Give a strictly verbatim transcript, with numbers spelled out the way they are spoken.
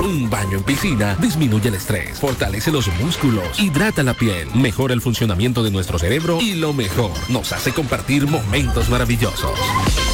Un baño en piscina disminuye el estrés, fortalece los músculos, hidrata la piel, mejora el funcionamiento de nuestro cerebro y lo mejor, nos hace compartir momentos maravillosos.